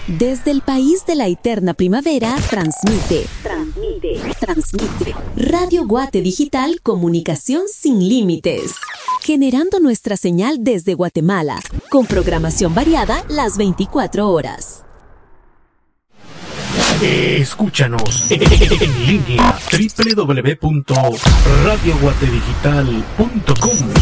Desde el país de la eterna primavera, transmite. Radio Guate Digital, comunicación sin límites. Generando nuestra señal desde Guatemala, con programación variada las 24 horas. Escúchanos en línea www.radioguatedigital.com